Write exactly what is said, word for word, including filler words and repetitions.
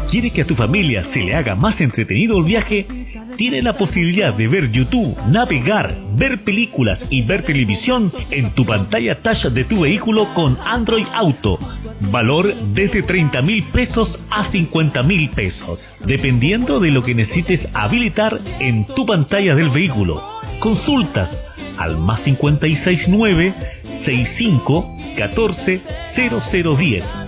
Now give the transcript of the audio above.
¿Quiere que a tu familia se le haga más entretenido el viaje? Tiene la posibilidad de ver YouTube, navegar, ver películas y ver televisión en tu pantalla touch de tu vehículo con Android Auto. Valor desde treinta mil pesos a cincuenta mil pesos, dependiendo de lo que necesites habilitar en tu pantalla del vehículo. Consultas al más cincuenta y seis nueve, sesenta y cinco, catorce, cero cero diez.